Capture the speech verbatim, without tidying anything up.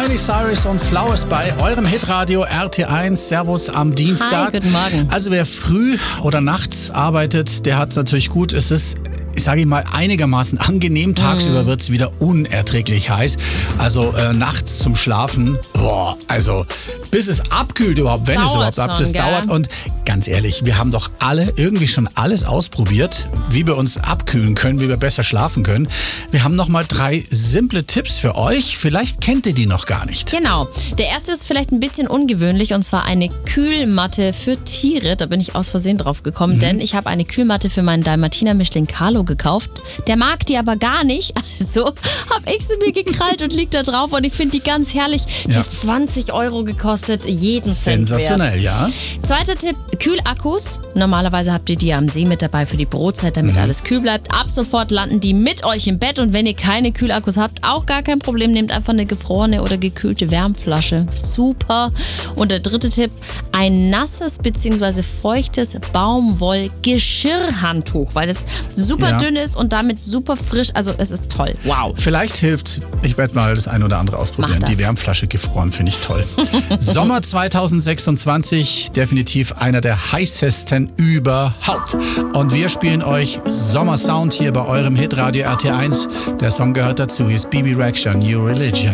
Miley Cyrus und Flowers bei eurem Hitradio R T eins. Servus am Dienstag. Hi, guten Morgen. Also wer früh oder nachts arbeitet, der hat es natürlich gut. Es ist, ich sage mal, einigermaßen angenehm. Tagsüber wird es wieder unerträglich heiß. Also äh, nachts zum Schlafen, boah, also bis es abkühlt überhaupt, wenn Dauert es überhaupt ab, das schon, gell? dauert. Und ganz ehrlich, wir haben doch alle irgendwie schon alles ausprobiert, wie wir uns abkühlen können, wie wir besser schlafen können. Wir haben nochmal drei simple Tipps für euch. Vielleicht kennt ihr die noch gar nicht. Genau. Der erste ist vielleicht ein bisschen ungewöhnlich und zwar eine Kühlmatte für Tiere. Da bin ich aus Versehen drauf gekommen, Mhm. denn ich habe eine Kühlmatte für meinen Dalmatiner Mischling Carlo gekauft. Der mag die aber gar nicht, also habe ich sie mir gekrallt und liegt da drauf und ich finde die ganz herrlich. Die Ja. hat zwanzig Euro gekostet, jeden Cent wert. Sensationell, ja. Zweiter Tipp, Kühlakkus. Normalerweise habt ihr die ja am See mit dabei für die Brotzeit, damit alles kühl bleibt. Ab sofort landen die mit euch im Bett und wenn ihr keine Kühlakkus habt, auch gar kein Problem, nehmt einfach eine gefrorene oder gekühlte Wärmflasche. Super. Und der dritte Tipp, ein nasses bzw. feuchtes Baumwoll-Geschirrhandtuch, weil es super Ja. dünn ist und damit super frisch. Also es ist toll. Wow. Vielleicht hilft, ich werde mal das ein oder andere ausprobieren. Mach das. Die Wärmflasche gefroren finde ich toll. Sommer zwanzig sechsundzwanzig, definitiv einer der heißesten überhaupt. Und wir spielen euch Sommersound hier bei eurem Hitradio R T eins. Der Song gehört dazu. Hier ist Bibi Rexha, New Religion.